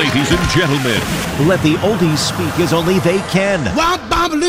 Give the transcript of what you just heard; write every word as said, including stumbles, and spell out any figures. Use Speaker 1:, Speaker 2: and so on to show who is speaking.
Speaker 1: Ladies and gentlemen, let the oldies speak as only they can.